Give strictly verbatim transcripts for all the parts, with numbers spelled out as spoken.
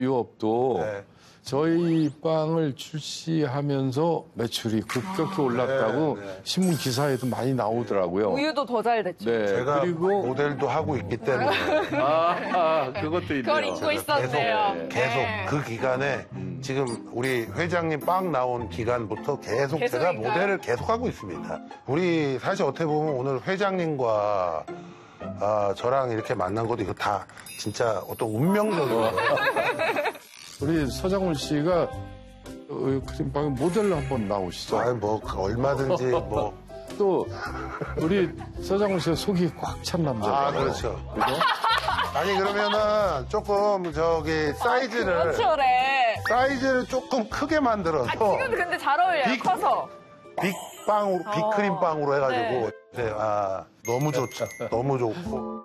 유업도 네. 저희 빵을 출시하면서 매출이 급격히 아. 올랐다고 네, 네. 신문 기사에도 많이 나오더라고요. 우유도 더 잘 됐죠. 네. 제가 그리고 모델도 하고 있기 때문에 아, 아 그것도 있네요. 그걸 잊고 계속 있었네요. 계속 네. 그 기간에 지금 우리 회장님 빵 나온 기간부터 계속 제가 계속인가요? 모델을 계속 하고 있습니다. 우리 사실 어떻게 보면 오늘 회장님과 아, 저랑 이렇게 만난 것도 이거 다 진짜 어떤 운명적인 거예요. 우리 서장훈 씨가 어, 크림빵 모델로 한번 나오시죠. 아니 뭐 얼마든지 뭐. 또 우리 서장훈 씨가 속이 꽉 찬 남자예요. 아 그렇죠. 그죠? 아니 그러면은 조금 저기 사이즈를 그렇죠래. 사이즈를 조금 크게 만들어서 아, 지금도 근데 잘 어울려요. 빅- 커서. 빅빵으로 빅크림빵으로 해가지고 네, 아 너무 좋죠. 너무 좋고.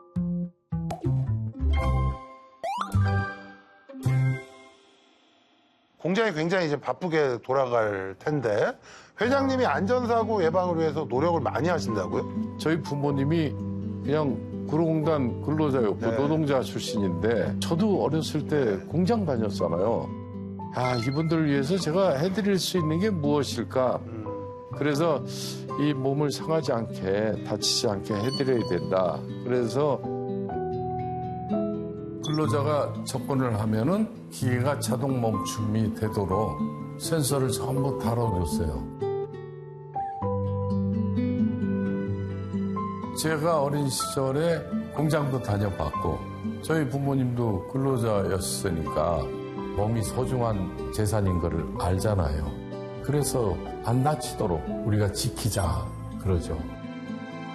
공장이 굉장히 이제 바쁘게 돌아갈 텐데 회장님이 안전사고 예방을 위해서 노력을 많이 하신다고요? 저희 부모님이 그냥 구로공단 근로자였고 네. 노동자 출신인데 저도 어렸을 때 공장 다녔잖아요. 아 이분들을 위해서 제가 해드릴 수 있는 게 무엇일까? 그래서 이 몸을 상하지 않게 다치지 않게 해드려야 된다. 그래서 근로자가 접근을 하면은 기계가 자동 멈춤이 되도록 센서를 전부 달아줬어요. 제가 어린 시절에 공장도 다녀봤고 저희 부모님도 근로자였으니까 몸이 소중한 재산인 거를 알잖아요. 그래서 안 다치도록 우리가 지키자 그러죠.